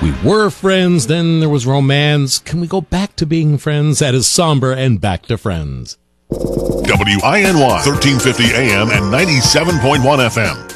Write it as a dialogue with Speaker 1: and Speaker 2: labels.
Speaker 1: We were friends, then there was romance. Can we go back to being friends? That is Somber and Back to Friends.
Speaker 2: WINY 1350 AM and 97.1 FM.